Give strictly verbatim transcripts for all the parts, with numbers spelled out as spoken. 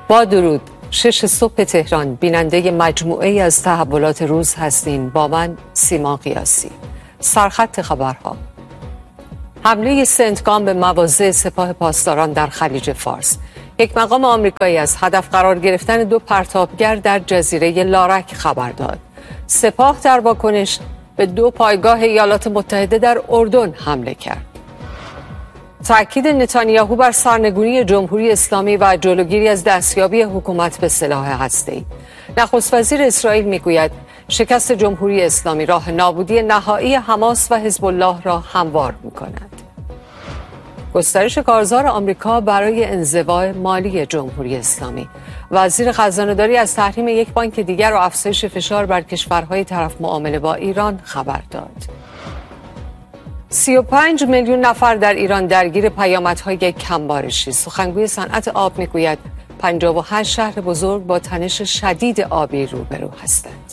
با درود. شش صبح تهران، بیننده مجموعه ای از تحولات روز هستین. با من سیما قیاسی. سرخط خبرها: حمله سنتکام به مواضع سپاه پاسداران در خلیج فارس. یک مقام آمریکایی از هدف قرار گرفتن دو پرتابگر در جزیره لارک خبر داد. سپاه در واکنش به دو پایگاه ایالات متحده در اردن حمله کرد. تأکید نتانیاهو بر سرنگونی جمهوری اسلامی و جلوگیری از دستیابی حکومت به سلاح هسته‌ای. نخست وزیر اسرائیل میگوید شکست جمهوری اسلامی راه نابودی نهایی حماس و حزب الله را هموار می‌کند. گسترش کارزار آمریکا برای انزوا مالی جمهوری اسلامی. وزیر خزانه‌داری از تحریم یک بانک دیگر و افزایش فشار بر کشورهای طرف معامله با ایران خبر داد. سی و پنج میلیون نفر در ایران درگیر پیامدهای کمبارشی. سخنگوی صنعت آب میگوید پنجاه و هشت شهر بزرگ با تنش شدید آبی روبرو هستند.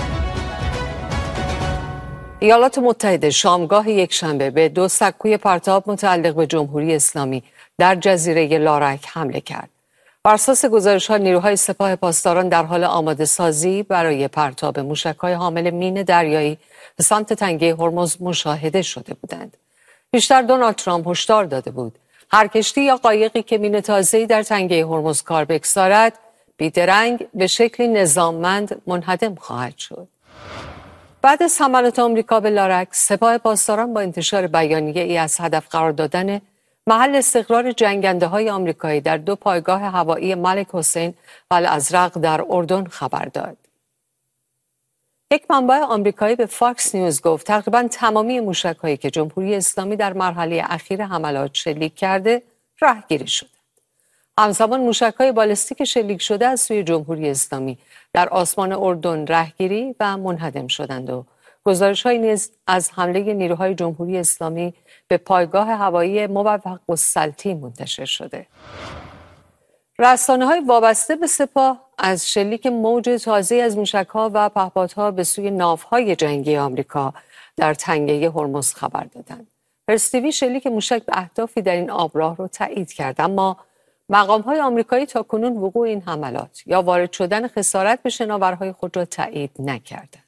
ایالات متحده شامگاه یکشنبه به دو سکوی پرتاب متعلق به جمهوری اسلامی در جزیره لارک حمله کرد. بر اساس گزارش‌ها نیروهای سپاه پاسداران در حال آماده سازی برای پرتاب موشک‌های حامل مین دریایی به سمت تنگه هرمز مشاهده شده بودند. پیشتر دونالد ترامپ هشدار داده بود هر کشتی یا قایقی که مین تازه‌ای در تنگه هرمز کار بگذارد بیدرنگ به شکلی نظاممند منهدم خواهد شد. بعد از حملات آمریکا به لارک، سپاه پاسداران با انتشار بیانیه ای از هدف قرار دادن محل استقرار جنگنده‌های آمریکایی در دو پایگاه هوایی ملک حسین و الازرق در اردن خبر داد. یک منبع آمریکایی به فاکس نیوز گفت تقریباً تمامی موشک‌هایی که جمهوری اسلامی در مرحله اخیر حملات شلیک کرده رهگیری شدند. همزمان موشک‌های بالستیک شلیک شده از سوی جمهوری اسلامی در آسمان اردن رهگیری و منهدم شدند و گزارش‌هایی نیز از حمله نیروهای جمهوری اسلامی به پایگاه هوایی موفق السلطی منتشر شده. رسانه‌های وابسته به سپاه از شلیک موج تازه‌ای از موشک‌ها و پهپادها به سوی ناوهای جنگی آمریکا در تنگه هرمز خبر دادند. پرس تیوی شلیک موشک به اهدافی در این آبراه را تایید کرد، اما مقام‌های آمریکایی تاکنون وقوع این حملات یا وارد شدن خسارت به شناورهای خود را تایید نکردند.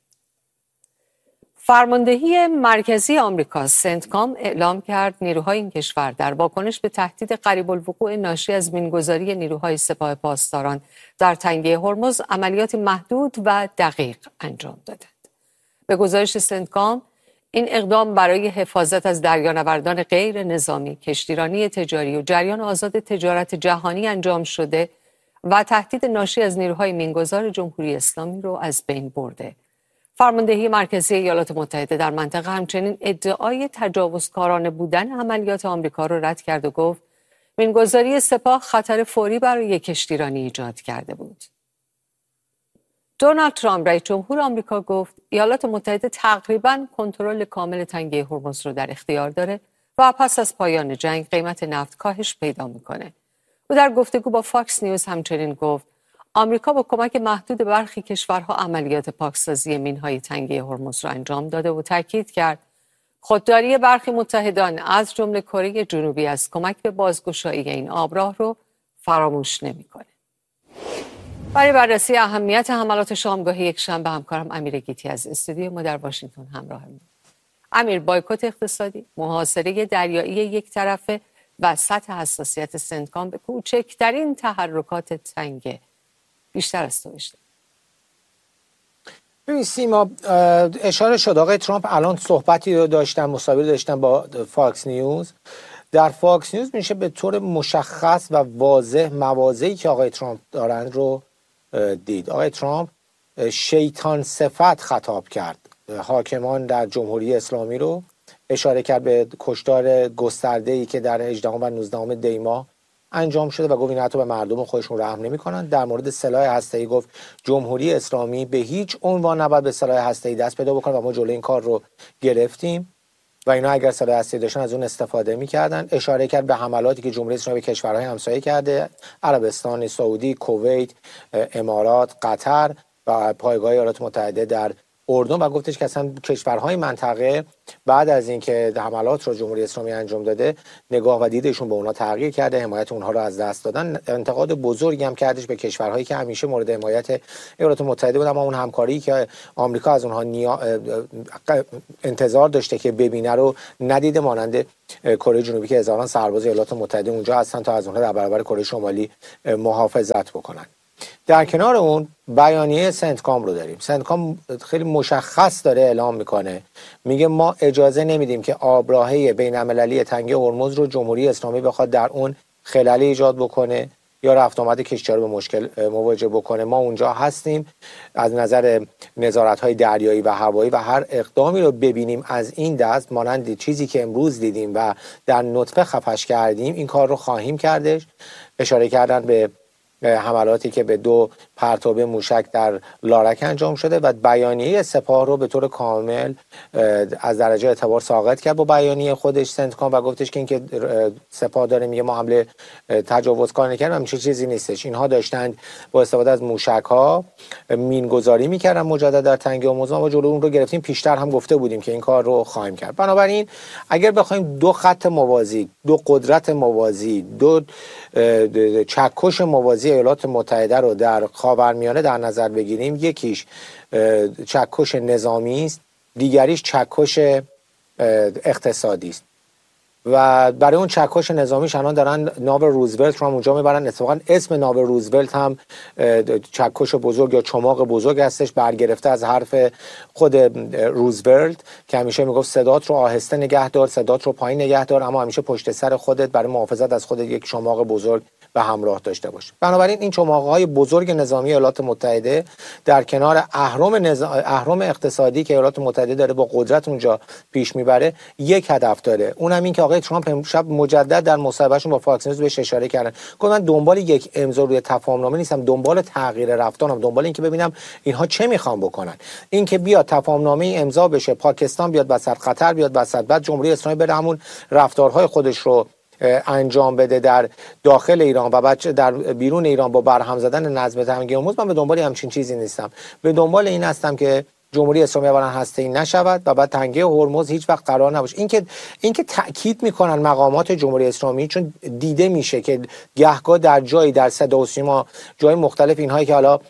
فرماندهی مرکزی آمریکا سنتکام اعلام کرد نیروهای این کشور در واکنش به تهدید قریب الوقوع ناشی از مینگذاری نیروهای سپاه پاسداران در تنگه هرمز عملیات محدود و دقیق انجام دادند. به گزارش سنتکام، این اقدام برای حفاظت از دریانوردان غیر نظامی، کشتیرانی تجاری و جریان آزاد تجارت جهانی انجام شده و تهدید ناشی از نیروهای مینگذار جمهوری اسلامی را از بین برده. فرماندهی مرکزی ایالات متحده در منطقه همچنین ادعای تجاوزکارانه بودن عملیات آمریکا را رد کرد و گفت مینگذاری سپاه خطر فوری برای کشتیرانی ایجاد کرده بود. دونالد ترامپ رئیس جمهور آمریکا گفت ایالات متحده تقریباً کنترل کامل تنگه هرمز رو در اختیار داره و پس از پایان جنگ قیمت نفت کاهش پیدا میکنه. او در گفتگو با فاکس نیوز همچنین گفت آمریکا با کمک محدود برخی کشورها عملیات پاکسازی مین‌های تنگه هرمز را انجام داده و تاکید کرد خودداری برخی متحدان از جمله کره جنوبی از کمک به بازگشایی این آبراه رو فراموش نمی‌کنه. برای بررسی اهمیت حملات شامگاه یکشنبه همکارم امیر گیتی از استودیو ما در واشنگتن همراهمون. امیر، بایکوت اقتصادی، محاصره دریایی یک طرفه و سطح حساسیت سنتکام به کوچکترین تحرکات تنگه. بیشتر از تو بیشتر. ببین سیما، اشاره شد آقای ترامپ الان صحبتی رو داشتن، مصاحبه داشتن با فاکس نیوز. در فاکس نیوز میشه به طور مشخص و واضح مواضعی که آقای ترامپ دارن رو دید. آقای ترامپ شیطان صفت خطاب کرد حاکمان در جمهوری اسلامی رو، اشاره کرد به کشتار گسترده‌ای که در هجدهم و نوزدهم دی ماه انجام شده و گفت این حتی به مردم خودشون رحم نمی‌کنن. در مورد سلاح هسته‌ای گفت جمهوری اسلامی به هیچ عنوان نباید به سلاح هسته‌ای دست پیدا بکنه و ما جلوی این کار رو گرفتیم و اینا اگر سلاح هسته‌ای داشتن از اون استفاده می‌کردن. اشاره کرد به حملاتی که جمهوری اسلامی به کشورهای همسایه کرده، عربستان سعودی، کویت، امارات، قطر و پایگاه ایالات متحده در اردن و گفتش که اصلا کشورهای منطقه بعد از اینکه حملات رو جمهوری اسلامی انجام داده نگاه و دیدشون به اونها تغییر کرده، حمایت اونها رو از دست دادن. انتقاد بزرگی هم کردش به کشورهایی که همیشه مورد حمایت ایالات متحده بودن، اما اون همکاری که آمریکا از اونها نیا... انتظار داشته که ببینه رو ندیده، مانند کره جنوبی که هزاران سرباز ایالات متحده اونجا هستن تا از اونها در برابر کره شمالی محافظت بکنن. در کنار اون بیانیه سنتکام رو داریم. سنتکام خیلی مشخص داره اعلام میکنه، میگه ما اجازه نمیدیم که آبراهه بین‌المللی تنگه هرمز رو جمهوری اسلامی بخواد در اون خلالی ایجاد بکنه یا رفت آمد کشتی‌ها رو به مشکل مواجه بکنه. ما اونجا هستیم از نظر نظارت‌های دریایی و هوایی و هر اقدامی رو ببینیم از این دست مانند چیزی که امروز دیدیم و در نطفه خفش کردیم این کار رو خواهیم کردش. اشاره کردن به حملاتی که به دو پرتاب موشک در لارک انجام شده و بیانیه سپاه رو به طور کامل از درجه اعتبار ساقط کرد با بیانیه خودش سنتکام و گفتش که اینکه سپاه داره میگه ما حمله تجاوزکار نکردیم، همین چیزی نیستش. اینها داشتند با استفاده از موشک ها مینگذاری میکردن مجدد در تنگه هرمز و جلو اون رو گرفتیم. پیشتر هم گفته بودیم که این کار رو خواهیم کرد. بنابراین اگر بخوایم دو خط موازی، دو قدرت موازی، دو چکش موازی ایالات متحده رو در خاورمیانه در نظر بگیریم، یکیش چکش نظامی است، دیگریش چکش اقتصادی است و برای اون چکش نظامیش الان دارن ناو روزولت رو هم اونجا میبرن. اتفاقا اسم ناو روزولت هم چکش بزرگ یا چماق بزرگ هستش، برگرفته از حرف خود روزولت که همیشه میگفت صدات رو آهسته نگه دار، صدات رو پایین نگه دار، اما همیشه پشت سر خودت برای محافظت از خودت یک چماق بزرگ به همراه داشته باشه. بنابراین این چماق‌های بزرگ نظامی ایالات متحده در کنار اهرم نظام اهرم اقتصادی که ایالات متحده داره با قدرت اونجا پیش میبره، یک هدف داره، اونم این که آقای ترامپ امشب مجدد در مصاحبهشون با فاکس نیوز بهش اشاره کردن، گفتن من دنبال یک امضا روی تفاهمنامه نیستم، دنبال تغییر رفتارم، دنبال این که ببینم اینها چه میخوان بکنن. این که بیاد تفاهمنامه امضا بشه، پاکستان بیاد وسط، قطر بیاد وسط، بعد جمهوری اسلامی بره همون رفتارهای خودش رو انجام بده در داخل ایران و بعد در بیرون ایران با برهم زدن نظم تنگه هرمز، من به دنبال همچین چیزی نیستم. به دنبال این هستم که جمهوری اسلامی اولا هسته‌ای نشود و بعد تنگه هرمز هیچ وقت قرار نباشه. اینکه اینکه تاکید میکنن مقامات جمهوری اسلامی، چون دیده میشه که گهگاه در جایی در صدا و سیما جای مختلف اینهایی که حالا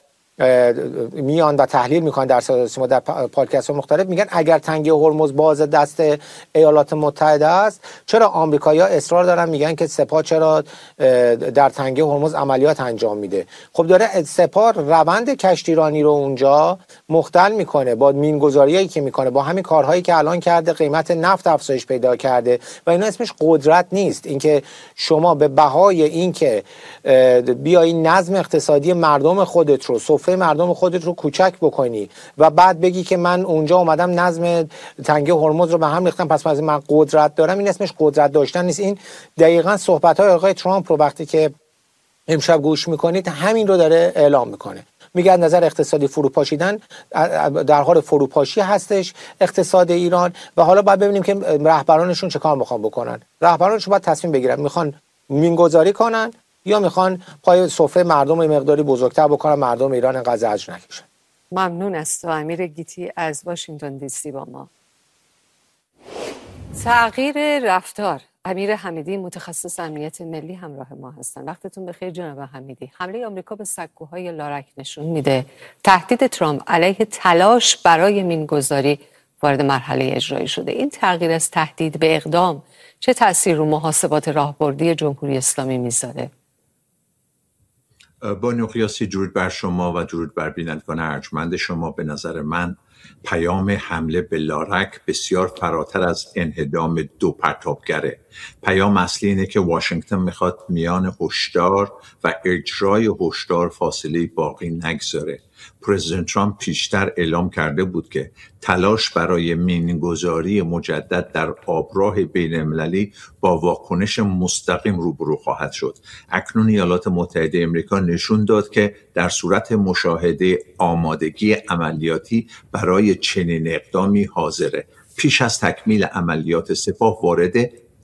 میان و تحلیل میکنن در صدا و سیما در پادکست ها مختلف میگن اگر تنگه هرمز باز دست ایالات متحده است، چرا آمریکایی‌ها اصرار دارن میگن که سپاه چرا در تنگه هرمز عملیات انجام میده؟ خب داره سپاه روند کشتیرانی رو اونجا مختل میکنه با مینگذاریایی که میکنه، با همین کارهایی که الان کرده، قیمت نفت افزایش پیدا کرده و اینا اسمش قدرت نیست. اینکه شما به بهای اینکه بیای نظم اقتصادی مردم خودت رو، سفره مردم خودت رو کوچک بکنی و بعد بگی که من اونجا اومدم نظم تنگه هرمز رو به هم ریختم پس من قدرت دارم، این اسمش قدرت داشتن نیست. این دقیقاً صحبت‌های آقای ترامپ رو وقتی که امشب گوش میکنید همین رو داره اعلام میکنه. میگه از نظر اقتصادی فروپاشیدن در حال فروپاشی هستش اقتصاد ایران و حالا باید ببینیم که رهبرانشون چه کار میخوان بکنن. رهبرانشون باید تصمیم بگیرن میخوان مینگذاری کنن یا میخوان پای سفره مردم رو مقداری بزرگتر بکنن، مردم ایران انقدر زجر نکشن. ممنون از تو امیر گیتی از واشنگتن دی سی با ما. تغییر رفتار. امیر حمیدی متخصص امنیت ملی همراه ما هستن. وقتتون بخیر جناب حمیدی. حمله آمریکا به سکوهای لارک نشون میده تهدید ترامپ علیه تلاش برای مینگذاری وارد مرحله اجرایی شده. این تغییر از تهدید به اقدام چه تأثیر رو محاسبات راهبردی جمهوری اسلامی میذاره؟ با نقیاسی درود بر شما و درود بر بینندگان ارجمند شما. به نظر من پیام حمله به لارک بسیار فراتر از انهدام دو پرتابگره. پیام اصلی اینه که واشنگتن میخواد میان هشدار و اجرای هشدار فاصله باقی نگذاره. پرزیدنت ترامپ پیشتر اعلام کرده بود که تلاش برای مینگذاری مجدد در آبراه بین‌المللی با واکنش مستقیم روبرو خواهد شد. اکنون ایالات متحده آمریکا نشون داد که در صورت مشاهده آمادگی عملیاتی برای چنین اقدامی حاضره. پیش از تکمیل عملیات سپاه وارد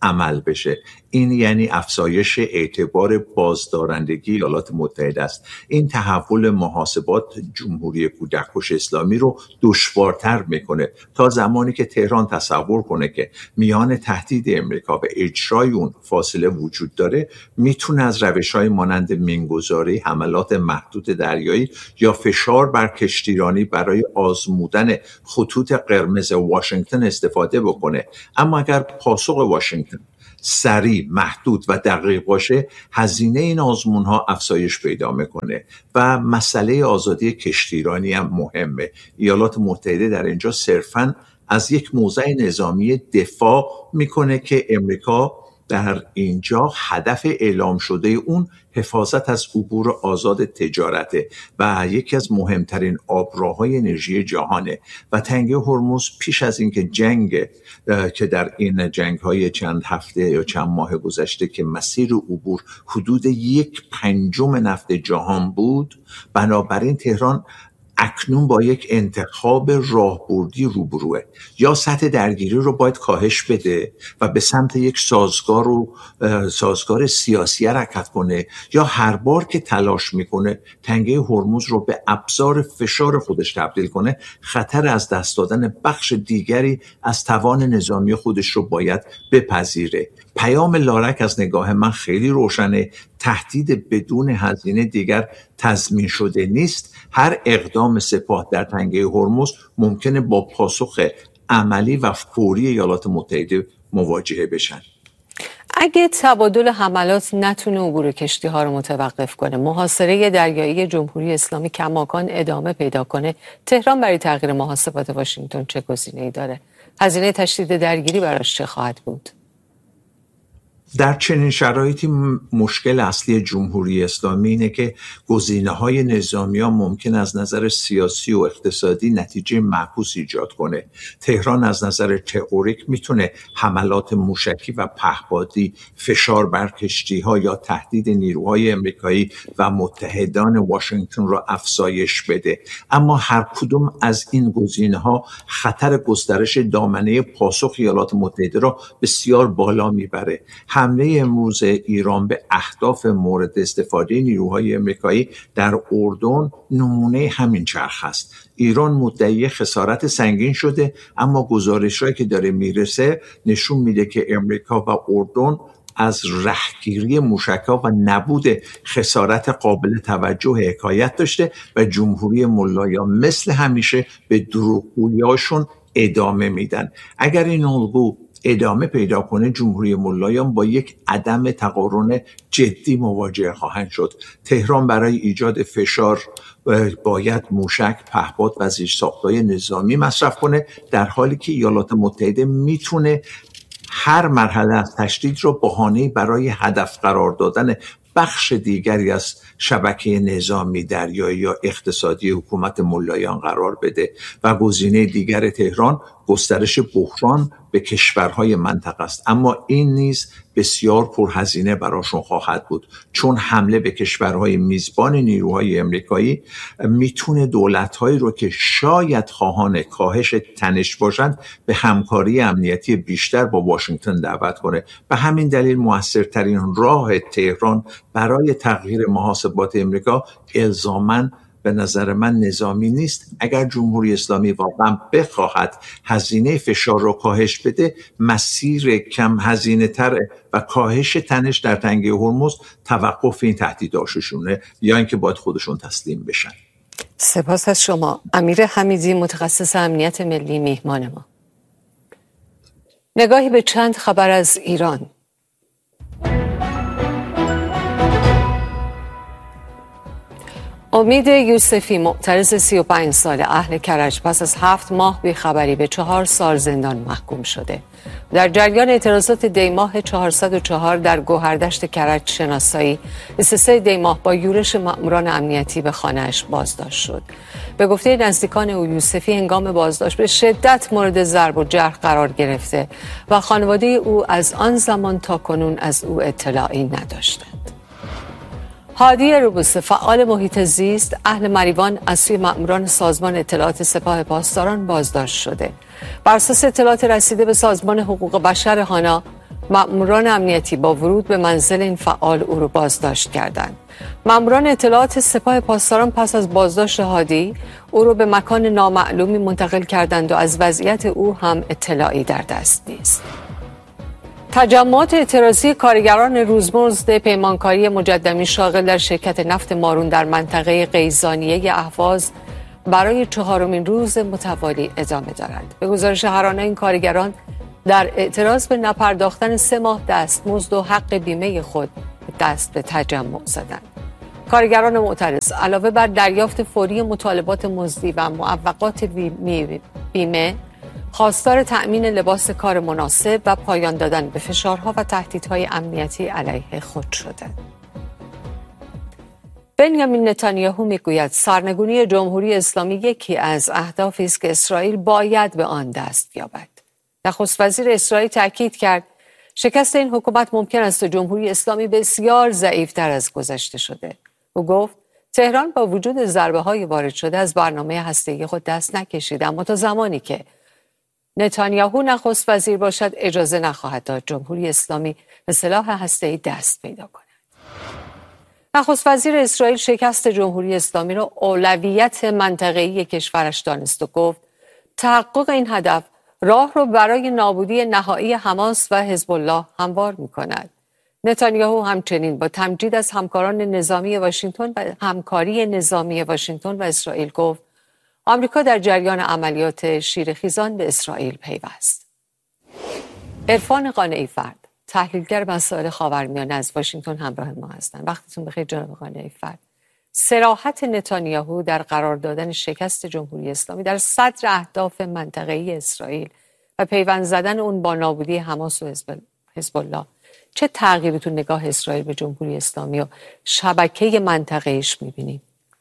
عمل بشه. این یعنی افزایش اعتبار بازدارندگی ایالات متحده است. این تحول محاسبات جمهوری کودککش اسلامی رو دشوارتر میکنه تا زمانی که تهران تصور کنه که میان تهدید امریکا و اجرای اون فاصله وجود داره، میتونه از روش‌های مانند مینگذاری، حملات محدود دریایی یا فشار بر کشتیرانی برای آزمودن خطوط قرمز واشنگتن استفاده بکنه. اما اگر پاسخ واشنگتن سریع، محدود و دقیق باشه، هزینه این آزمون‌ها افزایش پیدا میکنه و مسئله آزادی کشتیرانی هم مهمه. ایالات متحده در اینجا صرفاً از یک موضع نظامی دفاع میکنه که امریکا در اینجا هدف اعلام شده اون حفاظت از عبور آزاد تجارته و یکی از مهمترین آبراهای انرژی جهانه و تنگه هرمز پیش از اینکه جنگ که در این جنگ‌های چند هفته یا چند ماه گذشته که مسیر عبور حدود یک پنجم نفت جهان بود، بنابراین تهران اکنون با یک انتخاب راهبردی روبروه. یا سطح درگیری رو باید کاهش بده و به سمت یک سازگار و سازگار سیاسی حرکت کنه، یا هر بار که تلاش میکنه تنگه هرمز رو به ابزار فشار خودش تبدیل کنه، خطر از دست دادن بخش دیگری از توان نظامی خودش رو باید بپذیره. پیام لارک از نگاه من خیلی روشنه. تهدید بدون هزینه دیگر تضمین شده نیست. هر اقدام سپاه در تنگه هرمز ممکنه با پاسخ عملی و فوری ایالات متحده مواجهه بشن. اگه تبادل حملات نتونه عبور کشتی ها رو متوقف کنه، محاصره دریایی جمهوری اسلامی کماکان ادامه پیدا کنه، تهران برای تغییر محاسبات واشنگتن چه گزینه‌ای داره؟ هزینه تشدید درگیری براش چه خواهد بود؟ در چنین شرایطی مشکل اصلی جمهوری اسلامی اینه که گزینه‌های نظامی ها ممکن از نظر سیاسی و اقتصادی نتیجه معکوس ایجاد کنه. تهران از نظر تئوریک میتونه حملات موشکی و پهپادی، فشار بر کشتی‌ها یا تهدید نیروهای امریکایی و متحدان واشنگتن را افزایش بده، اما هر کدوم از این گزینه‌ها خطر گسترش دامنه پاسخ ایالات متحده را بسیار بالا میبره. حمله امروز ایران به اهداف مورد استفاده نیروهای امریکایی در اردن نمونه همین چرخ است. ایران مدعی خسارت سنگین شده، اما گزارش‌هایی که داره میرسه نشون میده که امریکا و اردن از رهگیری موشک‌ها و نبود خسارت قابل توجه حکایت داشته و جمهوری ملایان مثل همیشه به دروغگویی‌هاشون ادامه میدن. اگر این الگو ادامه پیدا کنه، جمهوری ملایان با یک عدم تقارن جدی مواجه خواهند شد. تهران برای ایجاد فشار باید موشک، پهپاد و زیرساخت‌های نظامی مصرف کنه، در حالی که ایالات متحده میتونه هر مرحله از تشدید رو بهانه‌ای برای هدف قرار دادن بخش دیگری از شبکه نظامی دریایی یا اقتصادی حکومت ملایان قرار بده و گزینه دیگر تهران گسترش بحران به کشورهای منطقه است. اما این نیز بسیار پرهزینه براشون خواهد بود، چون حمله به کشورهای میزبان نیروهای امریکایی میتونه دولت‌هایی رو که شاید خواهان کاهش تنش باشند به همکاری امنیتی بیشتر با واشنگتن دعوت کنه. به همین دلیل موثرترین راه تهران برای تغییر محاسبات امریکا الزاماً به نظر من نظامی نیست. اگر جمهوری اسلامی واقعا بخواهد هزینه فشار رو کاهش بده، مسیر کم هزینه تر و کاهش تنش در تنگه هرمز توقف این تهدیداشونه، یا اینکه باید خودشون تسلیم بشن. سپاس از شما. امیر حمیدی، متخصص امنیت ملی، میهمان ما. نگاهی به چند خبر از ایران. امید یوسفی، معترض سی و پنج ساله اهل کرج، پس از هفت ماه بیخبری به چهار سال زندان محکوم شده. در جریان اعتراضات دیماه چهارصد و چهار در گوهردشت کرج شناسایی، بیست و سه دیماه با یورش ماموران امنیتی به خانه‌اش بازداشت شد. به گفته نزدیکان او، یوسفی هنگام بازداشت به شدت مورد ضرب و جرح قرار گرفته و خانواده او از آن زمان تا کنون از او اطلاعی نداشتند. هادی روبوسه، فعال محیط زیست اهل مریوان، از سوی ماموران سازمان اطلاعات سپاه پاسداران بازداشت شده. بر اساس اطلاعات رسیده به سازمان حقوق بشر هانا، مأموران امنیتی با ورود به منزل این فعال او را بازداشت کردند. مأموران اطلاعات سپاه پاسداران پس از بازداشت هادی او را به مکان نامعلومی منتقل کردند و از وضعیت او هم اطلاعی در دست نیست. تجمعات اعتراضی کارگران روزمزد پیمانکاری مجدمی شاغل در شرکت نفت مارون در منطقه قیزانیه اهواز برای چهارمین روز متوالی ادامه دارند. به گزارش هرانه این کارگران در اعتراض به نپرداختن سه ماه دستمزد و حق بیمه خود دست به تجمع زدند. کارگران معترض علاوه بر دریافت فوری مطالبات مزدی و معوقات بیمه، خواستار تأمین لباس کار مناسب و پایان دادن به فشارها و تهدیدهای امنیتی علیه خود شدند. بنیامین نتانیاهو میگوید سرنگونی جمهوری اسلامی یکی از اهدافی است که اسرائیل باید به آن دست یابد. نخست وزیر اسرائیل تاکید کرد شکست این حکومت ممکن است و جمهوری اسلامی بسیار ضعیف‌تر از گذشته شده. او گفت تهران با وجود ضربه‌های وارد شده از برنامه هسته‌ای خود دست نکشید، اما تا زمانی که نتانیاهو نخست وزیر باشد اجازه نخواهد داد جمهوری اسلامی به سلاح هسته‌ای دست پیدا کند. نخست وزیر اسرائیل شکست جمهوری اسلامی را اولویت منطقه‌ای کشورش دانست و گفت تحقق این هدف راه را برای نابودی نهایی حماس و حزب الله هموار می‌کند. نتانیاهو همچنین با تمجید از همکاران نظامی واشنگتن و همکاری نظامی واشنگتن و اسرائیل گفت آمریکا در جریان عملیات شیرخیزان به اسرائیل پیوست. عرفان قانعی فرد، تحلیلگر مسائل خاورمیانه از واشنگتن همراه ما هستند. وقتتون بخیر جناب قانعی فرد. صراحت نتانیاهو در قرار دادن شکست جمهوری اسلامی در صدر اهداف منطقه‌ای اسرائیل و پیوند زدن اون با نابودی حماس و حزب الله، چه تغییری تو نگاه اسرائیل به جمهوری اسلامی و شبکه منطقه‌ایش می‌بینید؟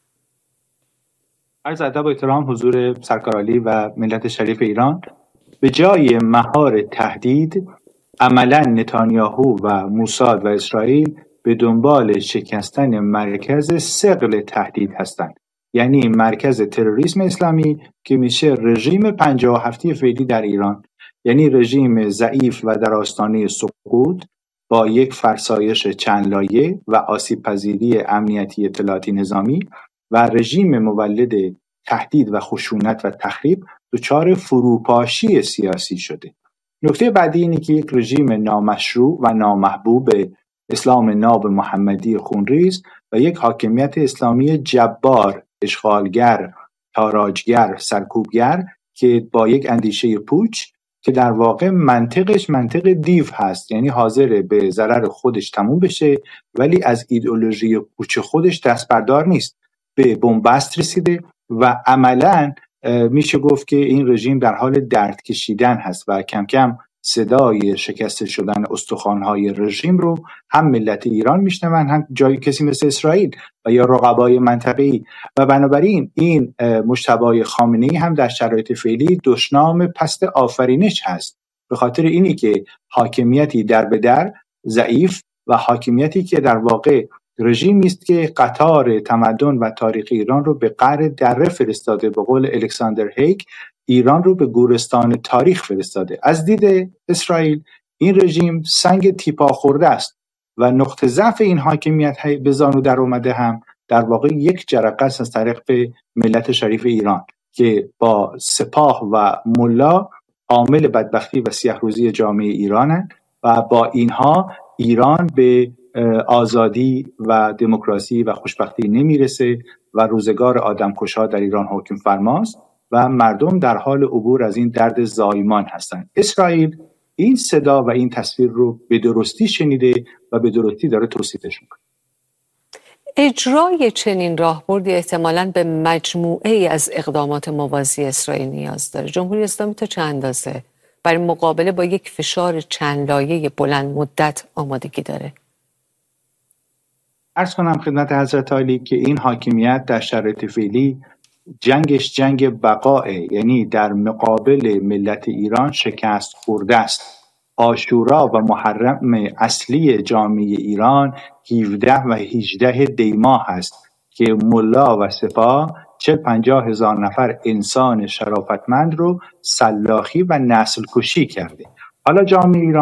عرض ادب و احترام حضور سرکارعالی و ملت شریف ایران. به جای مهار تهدید، عملا نتانیاهو و موساد و اسرائیل به دنبال شکستن مرکز ثقل تهدید هستند، یعنی مرکز تروریسم اسلامی که میشه رژیم پنجاه و هفت فعلی در ایران، یعنی رژیم ضعیف و در آستانه سقوط با یک فرسایش چند لایه و آسیب پذیری امنیتی اطلاعاتی نظامی و رژیم مولد تهدید و خشونت و تخریب دچار فروپاشی سیاسی شده. نکته بعدی اینه که یک رژیم نامشروع و نامحبوب اسلام ناب محمدی خونریز و یک حاکمیت اسلامی جبار، اشغالگر، تاراجگر، سرکوبگر که با یک اندیشه پوچ که در واقع منطقش منطق دیو هست، یعنی حاضر به ضرر خودش تموم بشه ولی از ایدئولوژی پوچ خودش دست بردار نیست، به بنبست رسیده و عملاً میشه گفت که این رژیم در حال درد کشیدن هست و کم کم صدای شکست شدن استخوان‌های رژیم رو هم ملت ایران میشنون، هم جای کسی مثل اسرائیل و یا رقبای منطقه‌ای و بنابراین این مجتبی خامنه‌ای هم در شرایط فعلی دشنام پست آفرینش هست، به خاطر اینی که حاکمیتی در به در ضعیف و حاکمیتی که در واقع رژیمی است که قطار تمدن و تاریخ ایران رو به قعر دره فرستاده، به قول الکساندر هیگ ایران رو به گورستان تاریخ فرستاده. از دید اسرائیل این رژیم سنگ تیپا خورده است و نقطه ضعف این حاکمیت به زانو در اومده هم در واقع یک جرقه است از طریق به ملت شریف ایران که با سپاه و ملا عامل بدبختی و سیاه‌روزی جامعه ایرانند و با اینها ایران به آزادی و دموکراسی و خوشبختی نمیرسه و روزگار آدمکش‌ها در ایران حکم فرماست و مردم در حال عبور از این درد زایمان هستند. اسرائیل این صدا و این تصویر رو به درستی شنیده و به درستی داره توصیفش میکنه. اجرای چنین راهبردی احتمالاً به مجموعه ای از اقدامات موازی اسرائیل نیاز داره. جمهوری اسلامی تا چه اندازه برای مقابله با یک فشار چند لایه بلند مدت آمادگی داره؟ عرض کنم خدمت حضرت عالی که این حاکمیت در شرایط فعلی جنگش جنگ بقاه، یعنی در مقابل ملت ایران شکست خورده است. عاشورا و محرم اصلی جامعه ایران هفده و هجده دیماه است که ملا و سپاه چه پنجاه هزار نفر انسان شرافتمند رو سلاخی و نسل کشی کرده. حالا جامعه ایران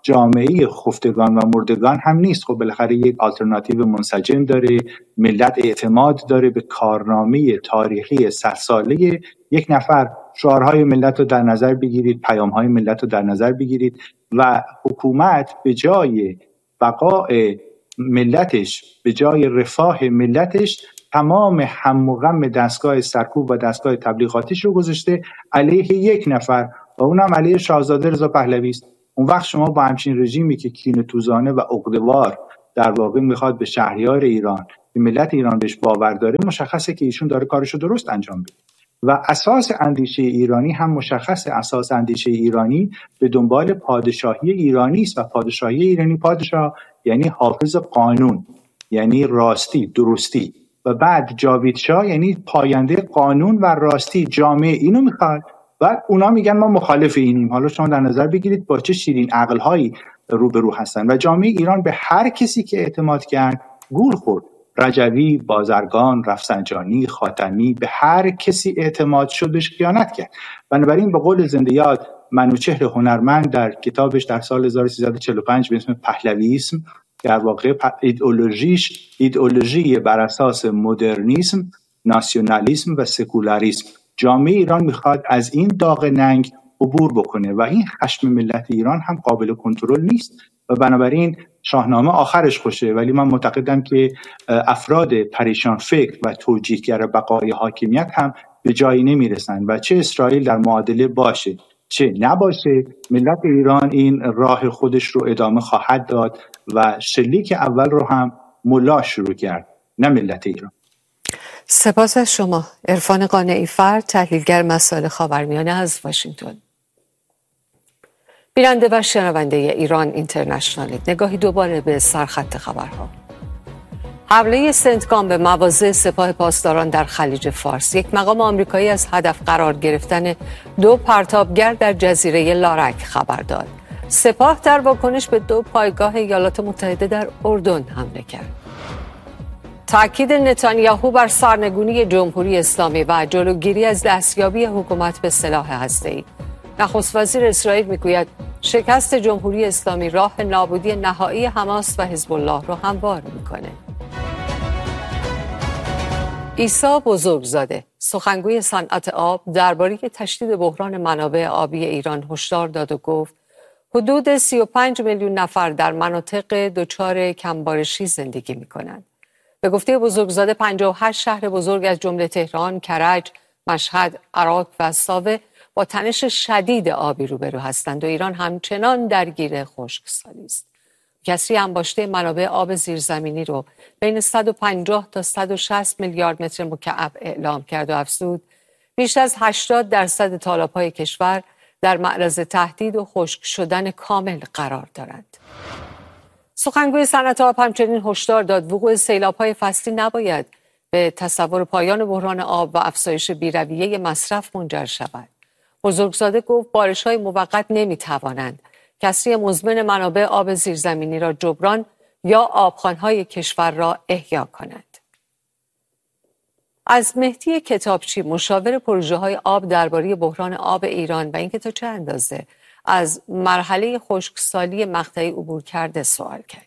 جامعه خفتگان و مردگان هم نیست. خب بالاخره یک آلترناتیو منسجم داره، ملت اعتماد داره به کارنامه تاریخی صد ساله یک نفر. شعارهای ملت رو در نظر بگیرید، پیامهای ملت رو در نظر بگیرید و حکومت به جای بقای ملتش، به جای رفاه ملتش، تمام هم و غم دستگاه سرکوب و دستگاه تبلیغاتیش رو گذاشته علیه یک نفر و اونم علیه شاهزاده رضا پهلوی است. اون وقت شما با همچین رژیمی که کینه توزانه و عقده‌وار در واقع میخواد به شهریار ایران، به ملت ایران بهش باور داره، مشخصه که ایشون داره کارشو درست انجام میده. و اساس اندیشه ایرانی هم مشخصه، اساس اندیشه ایرانی به دنبال پادشاهی ایرانی است و پادشاهی ایرانی، پادشاه یعنی حافظ قانون، یعنی راستی، درستی، و بعد جاوید شاه یعنی پاینده قانون و راستی. جامعه اینو میخواد و اونا میگن ما مخالف اینیم. حالا شما در نظر بگیرید با چه شیرین عقل‌هایی روبرو هستن. و جامعه ایران به هر کسی که اعتماد کرد گول خورد. رجوی، بازرگان، رفسنجانی، خاتمی، به هر کسی اعتماد شد بهش خیانت کرد. بنابراین به قول زنده یاد منوچهر هنرمند در کتابش در سال هزار و سیصد و چهل و پنج به اسم پهلویسم، در واقع ایدئولوژیش ایدئولوژی بر اساس مدرنیسم، ناسیونالیسم و سکولاریسم. جامعه ایران میخواد از این داغ ننگ عبور بکنه و این خشم ملت ایران هم قابل کنترل نیست و بنابراین شاهنامه آخرش خوشه. ولی من معتقدم که افراد پریشان فکر و توجیهگر بقای حاکمیت هم به جایی نمیرسن و چه اسرائیل در معادله باشه چه نباشه، ملت ایران این راه خودش رو ادامه خواهد داد و شلیک اول رو هم ملا شروع کرد، نه ملت ایران. سپاس از شما عرفان قانعی فرد، تحلیلگر مسائل خاورمیانه از واشنگتن. بیننده و شنونده ایران اینترنشنال، نگاهی دوباره به سرخط خبرها. حمله سنتکام به مواضع سپاه پاسداران در خلیج فارس. یک مقام آمریکایی از هدف قرار گرفتن دو پرتابگر در جزیره لارک خبر داد. سپاه در واکنش به دو پایگاه ایالات متحده در اردن حمله کرد. تأکید نتانیاهو بر سرنگونی جمهوری اسلامی و جلوگیری از دستیابی حکومت به سلاح هسته‌ای. نخست وزیر اسرائیل میگوید شکست جمهوری اسلامی راه نابودی نهایی حماس و حزب الله را هموار میکنه. عیسی بزرگزاده، سخنگوی صنعت آب، درباره تشدید بحران منابع آبی ایران هشدار داد و گفت حدود سی و پنج میلیون نفر در مناطق دچار کمبارشی زندگی میکنند. به گفته بزرگزاده پنجاه و هشت شهر بزرگ از جمله تهران، کرج، مشهد، عراق و ساوه با تنش شدید آبی روبرو هستند و ایران همچنان درگیر خشکسالی است. کسری انباشته منابع آب زیرزمینی رو بین صد و پنجاه تا صد و شصت میلیارد متر مکعب اعلام کرد و افزود بیش از هشتاد درصد تالاب‌های کشور در معرض تهدید و خشک شدن کامل قرار دارند. سخنگوی صنعت آب همچنین هشدار داد وقوع سیلاب‌های فصلی نباید به تصور پایان بحران آب و افزایش بی‌رویه مصرف منجر شود. بزرگزاده گفت بارش‌های موقت نمی‌توانند کسری مزمن منابع آب زیرزمینی را جبران یا آبخوان‌های کشور را احیا کنند. از مهدی کتابچی، مشاور پروژه‌های آب، درباره بحران آب ایران و اینکه تا چه اندازه از مرحله خشکسالی مقطعی عبور کرده سوال کردیم.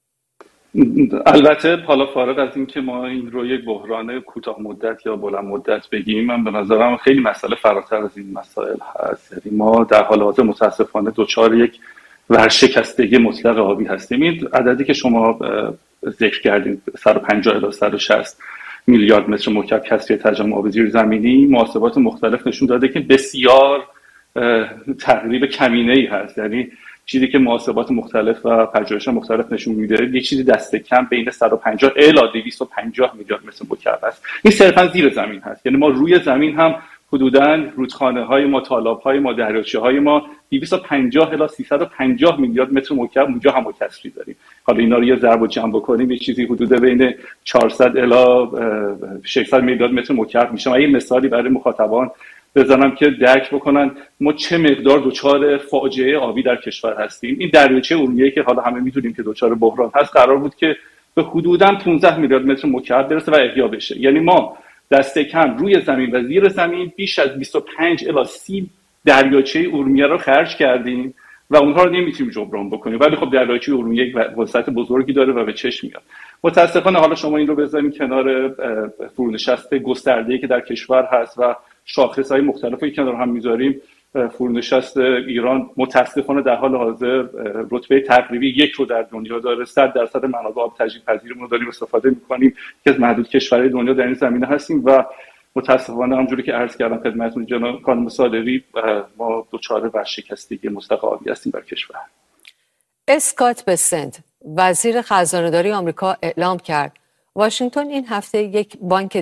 البته حالا فارغ از اینکه ما این رو یک بحران کوتاه مدت یا بلند مدت بگیم، من به نظرم خیلی مسئله فراتر از این مسائل هست. یعنی ما در حال حاضر متاسفانه دچار یک ورشکستگی مطلق آبی هستیم. این عددی که شما ذکر کردید صد و پنجاه الی صد و شصت میلیارد متر مکعب کسری تجمع آب زیرزمینی، محاسبات مختلف نشون داده که بسیار تقریب کمینه‌ای هست. یعنی چیزی که محاسبات مختلف و پژوهش‌ها مختلف نشون میده یک چیزی دست کم بین صد و پنجاه الی دویست و پنجاه میلیارد متر مکعب است. این صرفا زیر زمین هست. یعنی ما روی زمین هم حدوداً رودخانه‌های ما، تالاب‌های ما، دریاچه‌های ما دویست و پنجاه الی سیصد و پنجاه میلیارد متر مکعب اونجا هم کسری داریم. حالا اینا رو یه ضرب و جمع بکنیم یه چیزی حدود بین چهارصد الی ششصد میلیارد متر مکعب میشه. من یه مثالی برای مخاطبان بزنم که درک بکنن ما چه مقدار دچار فاجعه آبی در کشور هستیم. این دریاچه ارومیه که حالا همه میدونیم که دچار بحران هست قرار بود که به حدوداً پانزده میلیارد متر مکعب برسه و احیا بشه. یعنی ما دست کم روی زمین و زیر زمین بیش از بیست و پنج الی سی دریاچه ارومیه رو خرج کردیم و اونها رو نمیتونیم جبران بکنیم، ولی خب دریاچه ارومیه یک وسعت بزرگی داره و به چشم میاد. متاسفانه حالا شما این رو بذاریم کنار فرونشست گسترده‌ای که در کشور هست و شاخص‌های مختلفی که کنار هم میذاریم، فرونشست ایران متاسفانه در حال حاضر رتبه تقریبی یک رو در دنیا داره. صد درصد منابع آب تجدید پذیرمون رو داریم استفاده می‌کنیم که از محدود کشورهای دنیا در این زمینه هستیم و متاسفانه همونجوری که عرض کردم خدمتتون جناب خانم صادقی، ما دچار ورشکستگی مستقلی هستیم در کشور. اسکات بسنت وزیر خزانه‌داری آمریکا اعلام کرد واشنگتن این هفته یک بانک